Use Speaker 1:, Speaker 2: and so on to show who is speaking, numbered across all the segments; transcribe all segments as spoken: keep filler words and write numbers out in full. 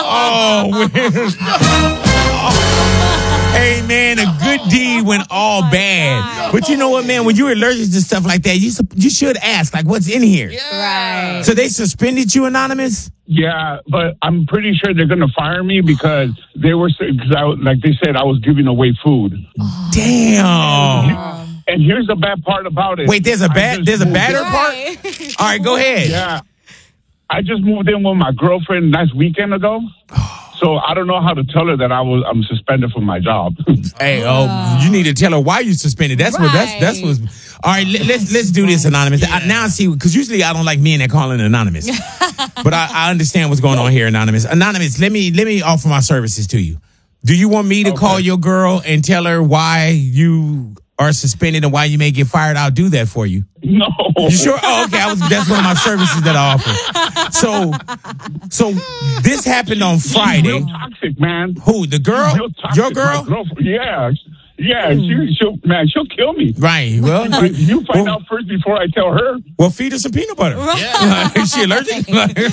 Speaker 1: Oh, oh. Hey, man, a good deed went all bad. But you know what, man? When you're allergic to stuff like that, you you should ask, like, what's in here?
Speaker 2: Yeah.
Speaker 3: Right.
Speaker 1: So they suspended you, Anonymous?
Speaker 2: Yeah, but I'm pretty sure they're going to fire me because they were, cause I, like they said, I was giving away food.
Speaker 1: Oh. Damn.
Speaker 2: And here's the bad part about it.
Speaker 1: Wait, there's a bad, there's a badder part?
Speaker 3: Right.
Speaker 1: All right, go ahead.
Speaker 2: Yeah. I just moved in with my girlfriend last weekend ago. So I don't know how to tell her that I was I'm suspended from my job.
Speaker 1: Hey, oh, you need to tell her why you suspended. That's what that's that's what's. All right, let, let's let's do this, Anonymous. I, now I see, because usually I don't like men that call in Anonymous, but I, I understand what's going on here, Anonymous. Anonymous, let me let me offer my services to you. Do you want me to
Speaker 2: Okay. call
Speaker 1: your girl and tell her why you are suspended and why you may get fired? I'll do that for you.
Speaker 2: No.
Speaker 1: You sure? Oh, okay. I was. That's one of my services that I offer. So, so this happened on Friday.
Speaker 2: She's real toxic, man.
Speaker 1: Who? The girl?
Speaker 2: Real toxic,
Speaker 1: Your
Speaker 2: my
Speaker 1: girl?
Speaker 2: girlfriend. Yeah. Yeah, she, she'll, man, she'll kill me.
Speaker 1: Right. Well,
Speaker 2: Like, you find
Speaker 1: well,
Speaker 2: out first before I tell her.
Speaker 1: well, feed her some peanut butter.
Speaker 3: Yeah.
Speaker 1: Is she allergic?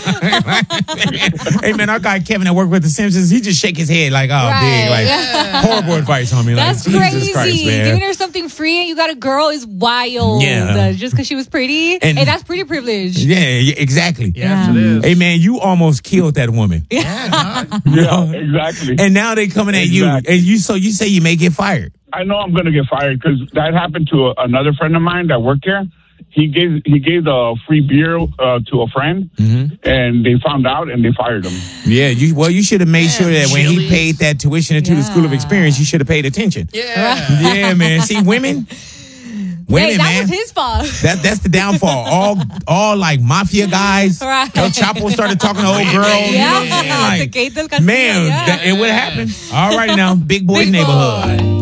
Speaker 1: Hey, man, our guy Kevin that worked with the Simpsons, he just shake his head like, oh,
Speaker 3: Right.
Speaker 1: big, like
Speaker 3: Yeah.
Speaker 1: horrible advice on me.
Speaker 3: That's
Speaker 1: like,
Speaker 3: crazy.
Speaker 1: Jesus Christ, man.
Speaker 3: Giving her something free and you got a girl is wild.
Speaker 1: Yeah.
Speaker 3: Uh, just because she was pretty.
Speaker 1: And-
Speaker 3: hey, that's pretty privilege.
Speaker 1: Yeah, yeah, exactly.
Speaker 3: Yeah.
Speaker 4: Yes, it is.
Speaker 1: Hey, man, you almost killed that woman.
Speaker 4: Yeah, dog.
Speaker 1: You know?
Speaker 2: Exactly.
Speaker 1: And now they coming at you,
Speaker 2: Exactly.
Speaker 1: and you so you say you may get fired.
Speaker 2: I know I'm going to get fired because that happened to a, another friend of mine that worked here. He gave he gave the free beer uh, to a friend,
Speaker 1: Mm-hmm.
Speaker 2: and they found out and they fired him.
Speaker 1: Yeah, you well, you should have made
Speaker 4: Yeah,
Speaker 1: sure that when he
Speaker 4: Chili's.
Speaker 1: paid that tuition into the School of
Speaker 3: Yeah.
Speaker 1: Experience, you should have paid attention.
Speaker 4: Yeah.
Speaker 1: Yeah, man. See, women, women,
Speaker 3: Hey, that
Speaker 1: man.
Speaker 3: was his fault.
Speaker 1: That that's the downfall. All all like mafia guys.
Speaker 3: Right.
Speaker 1: El Chapo started talking to old girls.
Speaker 3: Yeah.
Speaker 1: You know what I'm saying?
Speaker 3: To
Speaker 1: Like,
Speaker 3: Kate del Castillo,
Speaker 1: man,
Speaker 3: yeah.
Speaker 1: that, it would happen. All righty now, big boy
Speaker 3: Big
Speaker 1: neighborhood.
Speaker 3: boy.